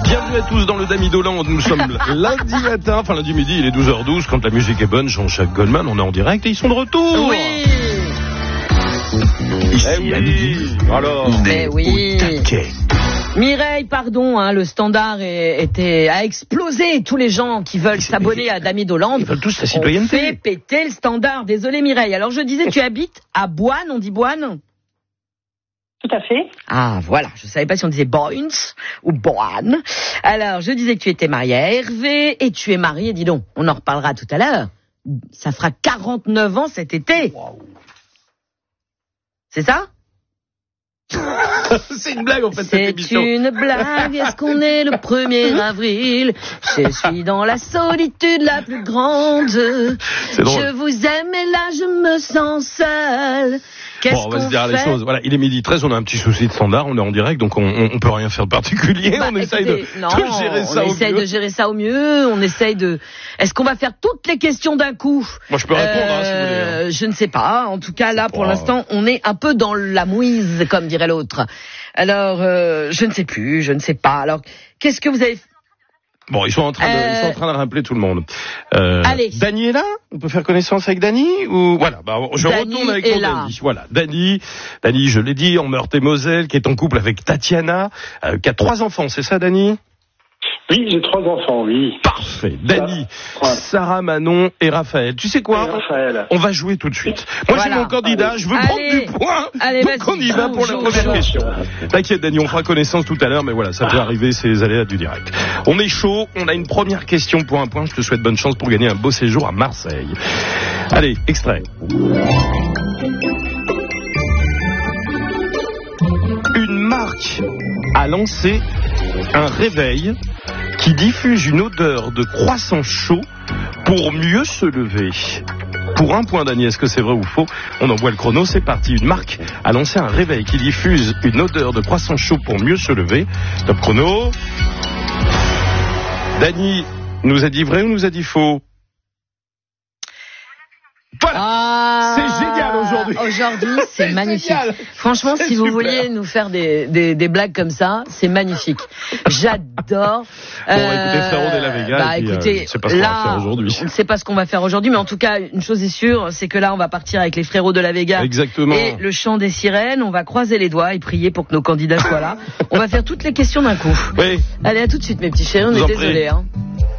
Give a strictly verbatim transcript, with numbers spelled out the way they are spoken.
Bienvenue à tous dans le Damidoland. Nous sommes lundi matin, enfin lundi midi, il est douze heures douze. Quand la musique est bonne, Jean-Jacques Goldman, on est en direct et ils sont de retour. Oui. Ici, eh oui. à midi. Alors, on est oui. au taquet. Mireille, pardon, hein, le standard est, était, a explosé. Tous les gens qui veulent s'abonner à Damidoland, ils veulent tous la citoyenneté. On fait péter le standard. Désolé Mireille. Alors je disais, tu habites à Boine, on dit Boine ? Tout à fait. Ah, voilà. Je savais pas si on disait Boines ou Boine. Alors, je disais que tu étais mariée à Hervé et tu es mariée, dis donc. On en reparlera tout à l'heure. Ça fera quarante-neuf ans cet été. Wow. C'est ça ? C'est une blague en fait cette émission. C'est une blague, est-ce qu'on est le premier avril ? Je suis dans la solitude la plus grande. C'est drôle. Je vous aime et là je me sens seule. Qu'est-ce bon, on va qu'on se dire fait ? les choses. Voilà, il est midi treize, on a un petit souci de standard, on est en direct, donc on, on, on peut rien faire de particulier. Bah, on essaye écoutez, de, non, de gérer ça on au essaye mieux. de gérer ça au mieux. On essaye de. Est-ce qu'on va faire toutes les questions d'un coup ? Moi, je peux répondre, euh, hein, si vous voulez. Hein. Je ne sais pas. En tout cas, là, pour oh. l'instant, on est un peu dans la mouise, comme dirait l'autre. Alors, euh, je ne sais plus, je ne sais pas. Alors, qu'est-ce que vous avez fait ? Bon, ils sont en train de, Euh... ils sont en train de rappeler tout le monde. Euh, Allez. Dany est là ? On peut faire connaissance avec Dany ou voilà, bah je Dany retourne avec est mon là. Dany. Voilà, Dany, Dany, je l'ai dit, en Meurthe-et-Moselle, qui est en couple avec Tatiana, euh, qui a trois enfants, c'est ça, Dany ? Oui, j'ai trois enfants, oui. Parfait. Dany, ouais. Sarah, Manon et Raphaël. Tu sais quoi ? Et Raphaël. On va jouer tout de suite. Moi, Voilà. j'ai mon candidat, Allez. je veux Allez. prendre du point. Allez, donc vas-y. on y va pour la Joue, première joue. question. T'inquiète, Dany, on fera connaissance tout à l'heure, mais voilà, ça peut arriver, c'est les aléas du direct. On est chaud, on a une première question pour un point. Je te souhaite bonne chance pour gagner un beau séjour à Marseille. Allez, extrait. Une marque a lancé un réveil qui diffuse une odeur de croissant chaud pour mieux se lever. Pour un point, Dany, est-ce que c'est vrai ou faux ? On envoie le chrono, c'est parti. Une marque a lancé un réveil qui diffuse une odeur de croissant chaud pour mieux se lever. Top chrono. Dany nous a dit vrai ou nous a dit faux ? Voilà. Ah, c'est génial aujourd'hui. Aujourd'hui, c'est, C'est magnifique. génial. Franchement, C'est si vous super. vouliez nous faire des, des, des blagues comme ça, c'est magnifique. J'adore. Bon, écoutez, frérot de la Vega, bah, et puis, écoutez, euh, je sais pas ce qu'on va là, faire aujourd'hui. on ne sait pas ce qu'on va faire aujourd'hui, mais en tout cas, une chose est sûre, c'est que là, on va partir avec les frérots de la Vega. Exactement. Et le chant des sirènes. On va croiser les doigts et prier pour que nos candidats soient là. On va faire toutes les questions d'un coup. Oui. Allez, à tout de suite, mes petits chéris. On Je est vous en prie. désolés. Hein.